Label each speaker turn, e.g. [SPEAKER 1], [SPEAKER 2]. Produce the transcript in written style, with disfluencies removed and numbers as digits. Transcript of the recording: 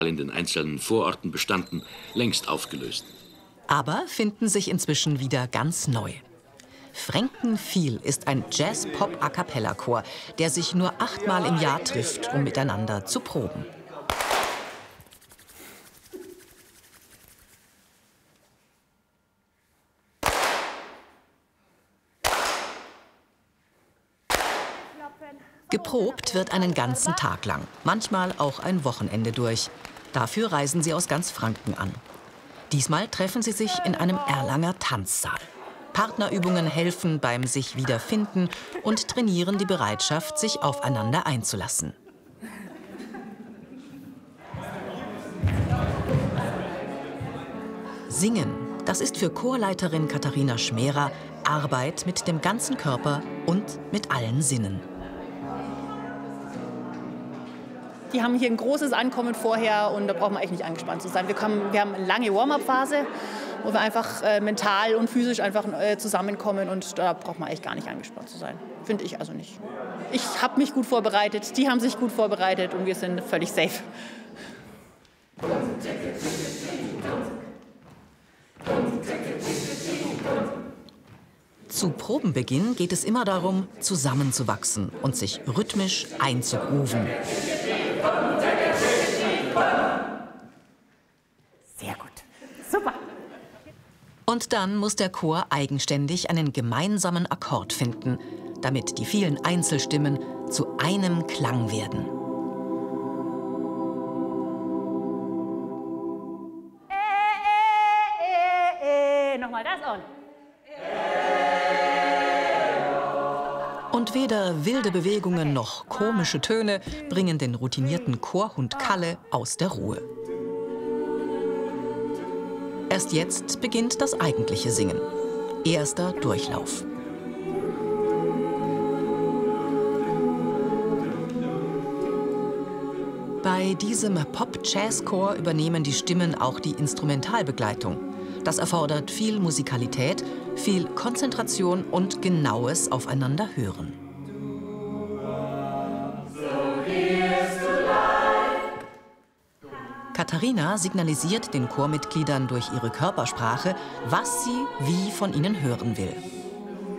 [SPEAKER 1] in den einzelnen Vororten bestanden, längst aufgelöst.
[SPEAKER 2] Aber finden sich inzwischen wieder ganz neu. Frankenviel ist ein Jazz-Pop-A-Cappella-Chor, der sich nur 8-mal im Jahr trifft, um miteinander zu proben. Geprobt wird einen ganzen Tag lang, manchmal auch ein Wochenende durch. Dafür reisen sie aus ganz Franken an. Diesmal treffen sie sich in einem Erlanger Tanzsaal. Partnerübungen helfen beim sich wiederfinden und trainieren die Bereitschaft, sich aufeinander einzulassen. Singen, das ist für Chorleiterin Katharina Schmerer Arbeit mit dem ganzen Körper und mit allen Sinnen.
[SPEAKER 3] Die haben hier ein großes Ankommen vorher und da brauchen wir eigentlich nicht angespannt zu sein. Wir haben eine lange Warm-up-Phase, wo wir einfach mental und physisch einfach zusammenkommen und da braucht man eigentlich gar nicht angespannt zu sein. Finde ich also nicht. Ich habe mich gut vorbereitet, die haben sich gut vorbereitet und wir sind völlig safe.
[SPEAKER 2] Zu Probenbeginn geht es immer darum, zusammenzuwachsen und sich rhythmisch einzugrooven.
[SPEAKER 3] Sehr gut. Super.
[SPEAKER 2] Und dann muss der Chor eigenständig einen gemeinsamen Akkord finden, damit die vielen Einzelstimmen zu einem Klang werden.
[SPEAKER 3] Nochmal das und.
[SPEAKER 2] Und weder wilde Bewegungen noch komische Töne bringen den routinierten Chorhund Kalle aus der Ruhe. Erst jetzt beginnt das eigentliche Singen. Erster Durchlauf. Bei diesem Pop-Jazz-Chor übernehmen die Stimmen auch die Instrumentalbegleitung. Das erfordert viel Musikalität, viel Konzentration und genaues Aufeinanderhören. Katharina signalisiert den Chormitgliedern durch ihre Körpersprache, was sie wie von ihnen hören will.